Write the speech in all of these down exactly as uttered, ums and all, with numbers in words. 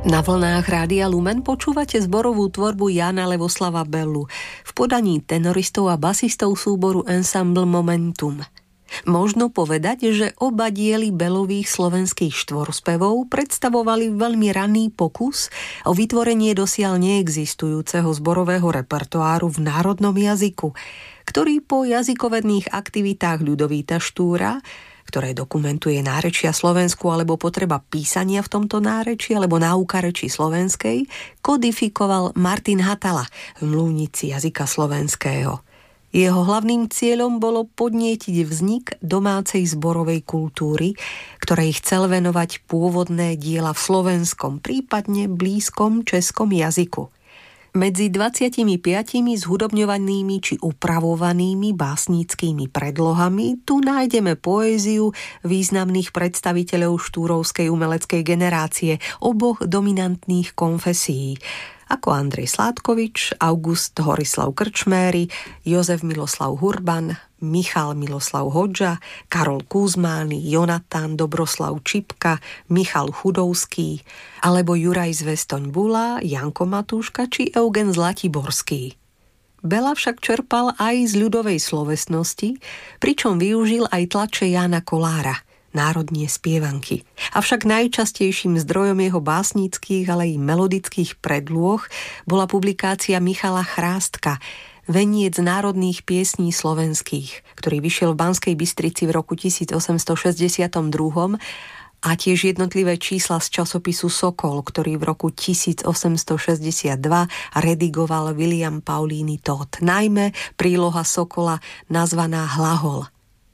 Na vlnách Rádia Lumen počúvate zborovú tvorbu Jána Levoslava Bellu v podaní tenoristov a basistov súboru Ensemble Momentum. Možno povedať, že oba diely Bellových slovenských štvorspevov predstavovali veľmi raný pokus o vytvorenie dosiaľ neexistujúceho zborového repertoáru v národnom jazyku, ktorý po jazykovedných aktivitách Ľudovíta Štúra, ktoré dokumentuje nárečia Slovensku alebo potreba písania v tomto nárečí alebo náuka reči slovenskej, kodifikoval Martin Hatala v mluvnici jazyka slovenského. Jeho hlavným cieľom bolo podnietiť vznik domácej zborovej kultúry, ktorej chcel venovať pôvodné diela v slovenskom, prípadne blízkom českom jazyku. Medzi dvadsiatimi piatimi zhudobňovanými či upravovanými básnickými predlohami tu nájdeme poéziu významných predstaviteľov štúrovskej umeleckej generácie oboch dominantných konfesií, ako Andrej Sládkovič, August Horislav Krčméry, Jozef Miloslav Hurban, Michal Miloslav Hodža, Karol Kuzmány, Jonatán Dobroslav Čipka, Michal Chudovský, alebo Juraj Zvestoň Bula, Janko Matúška či Eugen Zlatiborský. Bela však čerpal aj z ľudovej slovesnosti, pričom využil aj tlače Jána Kolára, národnie spievanky. Avšak najčastejším zdrojom jeho básnických, ale i melodických predlôh bola publikácia Michala Chrástka, Veniec národných piesní slovenských, ktorý vyšiel v Banskej Bystrici v roku tisícosemstošesťdesiatdva a tiež jednotlivé čísla z časopisu Sokol, ktorý v roku tisícosemstošesťdesiatdva redigoval William Paulini Todt, najmä príloha Sokola nazvaná Hlahol.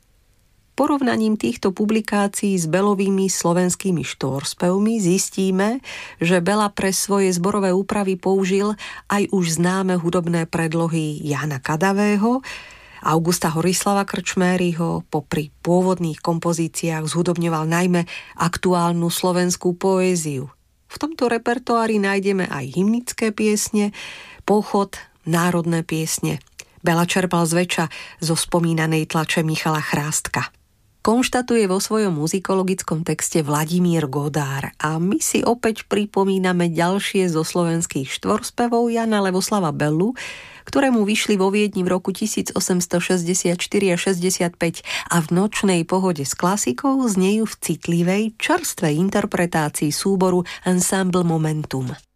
Porovnaním týchto publikácií s Bellovými slovenskými štvorspevmi zistíme, že Bela pre svoje zborové úpravy použil aj už známe hudobné predlohy Jána Kadavého, Augusta Horislava Krčméryho, popri pôvodných kompozíciách zhudobňoval najmä aktuálnu slovenskú poéziu. V tomto repertoári nájdeme aj hymnické piesne, pochod, národné piesne. Bela čerpal zväčša zo spomínanej tlače Michala Chrástka. Konštatuje vo svojom muzikologickom texte Vladimír Godár a my si opäť pripomíname ďalšie zo slovenských štvorspevov Jána Levoslava Bellu, ktoré mu vyšli vo Viedni v roku tisícosemstošesťdesiatštyri a šesťdesiatpäť a v Nočnej pohode s klasikou znejú v citlivej, čerstvej interpretácii súboru Ensemble Momentum.